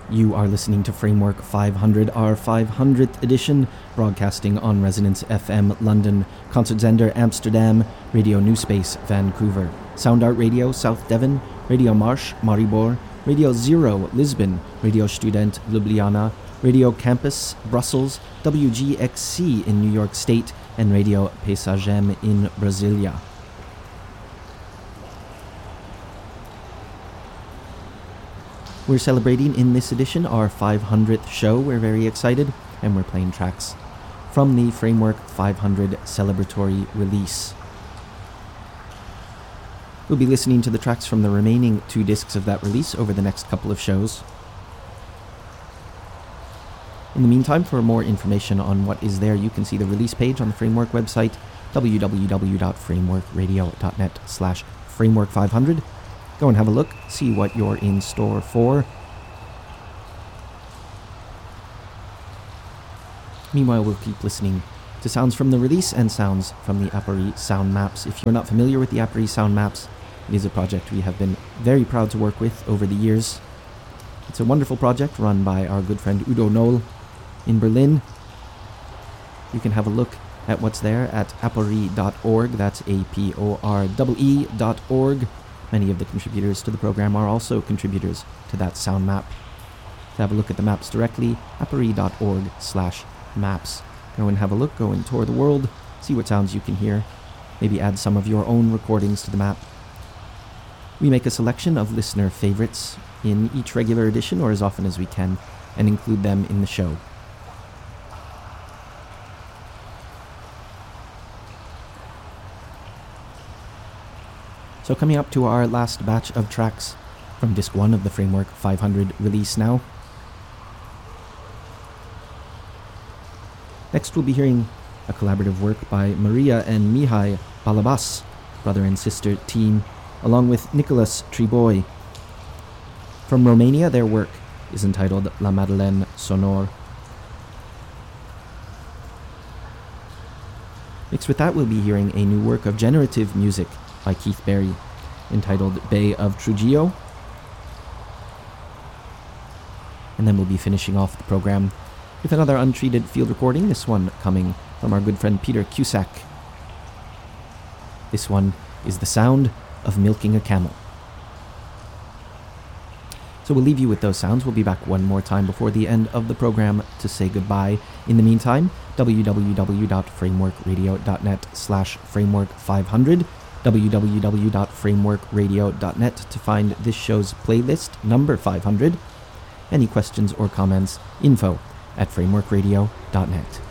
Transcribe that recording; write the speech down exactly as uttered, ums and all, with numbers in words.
You are listening to Framework five hundred, our five hundredth edition, broadcasting on Resonance F M London, Concertzender Amsterdam, Radio New Space Vancouver, Sound Art Radio South Devon, Radio Marsh Maribor, Radio Zero Lisbon, Radio Student Ljubljana, Radio Campus Brussels, W G X C in New York State, and Radio Paisagem in Brasilia. We're celebrating in this edition our five hundredth show. We're very excited, and we're playing tracks from the Framework five hundred celebratory release. We'll be listening to the tracks from the remaining two discs of that release over the next couple of shows. In the meantime, for more information on what is there, you can see the release page on the Framework website, w w w dot framework radio dot net slash framework five hundred. Go and have a look, see what you're in store for. Meanwhile, we'll keep listening to sounds from the release and sounds from the Appareil sound maps. If you're not familiar with the Appareil sound maps, it is a project we have been very proud to work with over the years. It's a wonderful project run by our good friend Udo Knoll in Berlin. You can have a look at what's there at appareil dot org. That's A P O R E E dot org. Many of the contributors to the program are also contributors to that sound map. To have a look at the maps directly, appareil dot org slash maps. Go and have a look, go and tour the world, see what sounds you can hear, maybe add some of your own recordings to the map. We make a selection of listener favorites in each regular edition, or as often as we can, and include them in the show. So coming up to our last batch of tracks from Disc one of the Framework five hundred release now. Next we'll be hearing a collaborative work by Maria and Mihai Balabas, brother and sister team, along with Nicolas Triboi. From Romania, their work is entitled La Madeleine Sonore. Mixed with that, we'll be hearing a new work of generative music by Keith Berry, entitled Bay of Trujillo. And then we'll be finishing off the program with another untreated field recording, this one coming from our good friend Peter Cusack. This one is the sound of milking a camel. So we'll leave you with those sounds. We'll be back one more time before the end of the program to say goodbye. In the meantime, w w w dot framework radio dot net slash framework five hundred, w w w dot framework radio dot net to find this show's playlist, number five hundred. Any questions or comments, info at framework radio dot net.